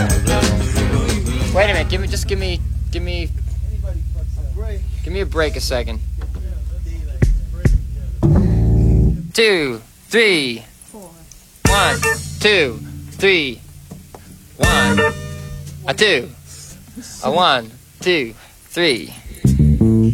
Wait a minute. Give me a break a second. 2, 3, 1, 2, 3, 1, a 2, a 1, 2, 3.